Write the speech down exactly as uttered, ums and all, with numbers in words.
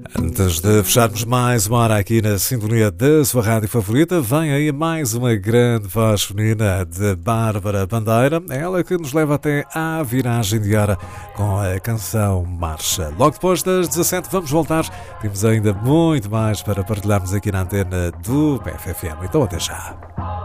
Antes de fecharmos mais uma hora aqui na sintonia da sua rádio favorita, vem aí mais uma grande voz feminina de Bárbara Bandeira, ela que nos leva até à viragem de hora com a canção Marcha. Logo depois das dezassete vamos voltar, temos ainda muito mais para partilharmos aqui na antena do P F F M, então até já.